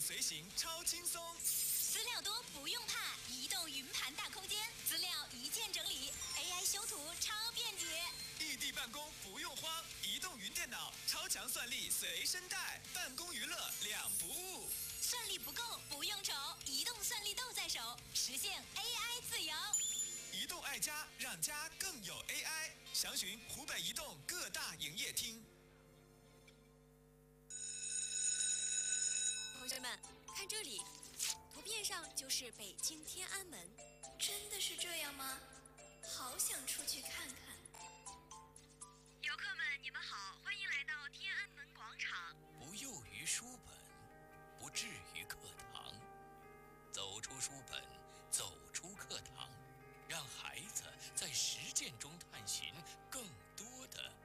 随行超轻松。 资料多不用怕，移动云盘大空间，资料一键整理 ，AI 修图超便捷。 异地办公不用慌，移动云电脑超强算力随身带，办公娱乐两不误。 算力不够不用愁，移动算力都在手，实现 AI 自由。 移动爱家，让家更有 AI。详询湖北移动各大营业厅。 同学们，看这里，图片上就是北京天安门。 真的是这样吗？好想出去看看。 游客们，你们好，欢迎来到天安门广场。 不囿于书本，不至于课堂。走出书本，走出课堂，让孩子在实践中探寻更多的